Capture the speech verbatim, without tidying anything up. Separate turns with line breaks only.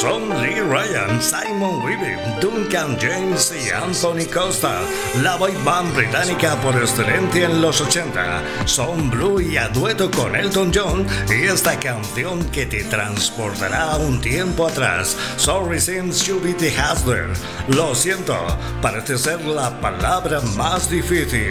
Son Lee Ryan, Simon Weaving, Duncan James y Anthony Costa. La boy band británica por excelencia en los ochenta. Son Blue y a dueto con Elton John y esta canción que te transportará a un tiempo atrás. Sorry since you be the hustler. Lo siento, parece ser la palabra más difícil.